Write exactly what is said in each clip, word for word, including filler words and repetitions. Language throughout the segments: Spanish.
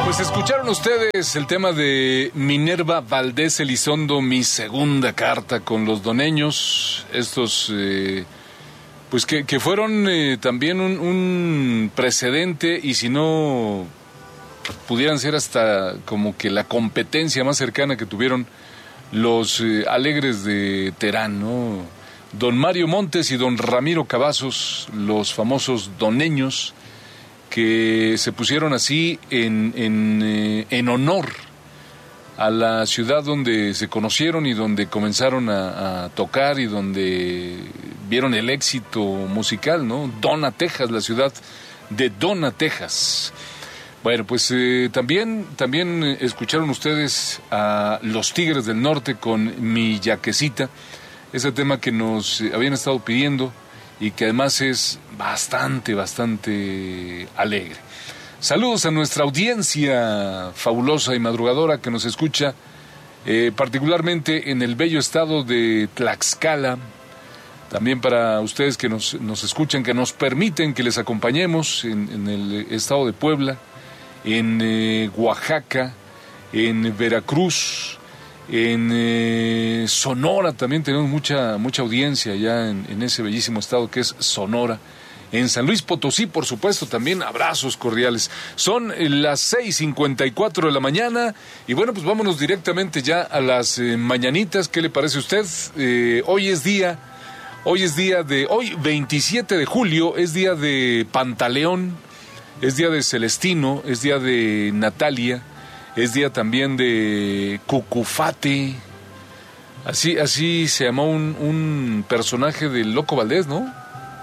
Pues escucharon ustedes el tema de Minerva Valdés Elizondo, Mi Segunda Carta, con los doneños, estos eh, pues que, que fueron eh, también un, un precedente, y si no pudieran ser hasta como que la competencia más cercana que tuvieron los eh, Alegres de Terán, ¿no? Don Mario Montes y don Ramiro Cavazos, los famosos doneños, que se pusieron así en, en, eh, en honor a la ciudad donde se conocieron y donde comenzaron a, a tocar y donde vieron el éxito musical, ¿no? Donna, Texas, la ciudad de Donna, Texas. Bueno, pues eh, también, también escucharon ustedes a los Tigres del Norte con Mi Yaquecita, ese tema que nos habían estado pidiendo y que además es bastante, bastante alegre. Saludos a nuestra audiencia fabulosa y madrugadora que nos escucha, eh, particularmente en el bello estado de Tlaxcala. También para ustedes que nos, nos escuchan, que nos permiten que les acompañemos en, en el estado de Puebla, en eh, Oaxaca, en Veracruz, en eh, Sonora. También tenemos mucha mucha audiencia allá en, en ese bellísimo estado que es Sonora. En San Luis Potosí, por supuesto, también abrazos cordiales. Son las seis cincuenta y cuatro de la mañana y bueno, pues vámonos directamente ya a las eh, mañanitas. ¿Qué le parece a usted? Eh, hoy es día, hoy es día de, hoy veintisiete de julio, es día de Pantaleón, es día de Celestino, es día de Natalia, es día también de Cucufate. Así, así se llamó un, un personaje del Loco Valdés, ¿no?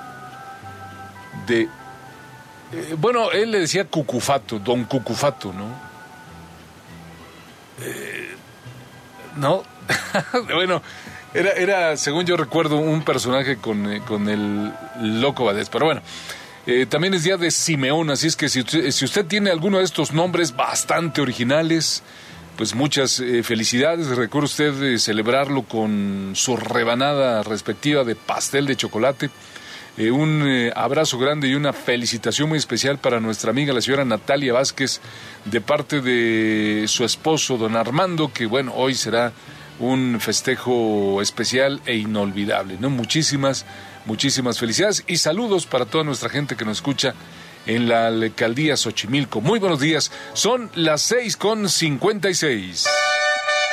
De, eh, bueno, él le decía Cucufato, don Cucufato, ¿no? Eh, no, bueno, era, era, según yo recuerdo, un personaje con, eh, con el Loco Valdés, pero bueno. Eh, también es día de Simeón, así es que si usted, si usted tiene alguno de estos nombres bastante originales, pues muchas eh, felicidades. Recuerde usted eh, celebrarlo con su rebanada respectiva de pastel de chocolate. Eh, un eh, abrazo grande y una felicitación muy especial para nuestra amiga la señora Natalia Vázquez, de parte de su esposo don Armando, que bueno, hoy será un festejo especial e inolvidable, ¿no? Muchísimas Muchísimas felicidades y saludos para toda nuestra gente que nos escucha en la alcaldía Xochimilco. Muy buenos días, son las seis con cincuenta y seis.